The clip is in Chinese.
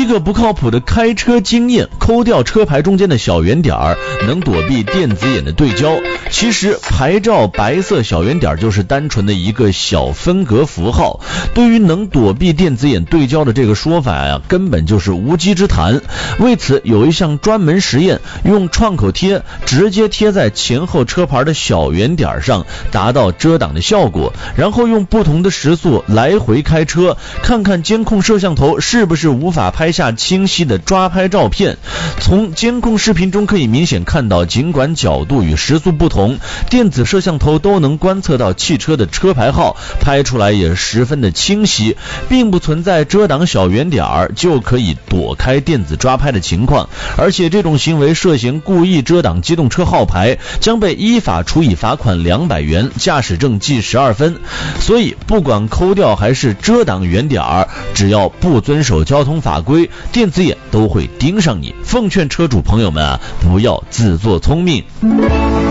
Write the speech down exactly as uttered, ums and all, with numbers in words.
个不靠谱的开车经验，抠掉车牌中间的小圆点儿，能躲避电子眼的对焦。其实牌照白色小圆点就是单纯的一个小分隔符号，对于能躲避电子眼对焦的这个说法呀，根本就是无稽之谈。为此有一项专门实验，用创口贴直接贴在前后车牌的小圆点上，达到遮挡的效果，然后用不同的时速来回开车，看看监控摄像头是不是无法拍下清晰的抓拍照片。从监控视频中可以明显看到，尽管角度与时速不同，电子摄像头都能观测到汽车的车牌号，拍出来也十分的清晰，并不存在遮挡小圆点儿就可以躲开电子抓拍的情况。而且这种行为涉嫌故意遮挡机动车号牌，将被依法处以罚款两百元，驾驶证记十二分。所以不管抠掉还是遮挡圆点儿，只要不遵守交通法规，电子眼都会盯上你。奉劝车主朋友们啊，不要自作聪明。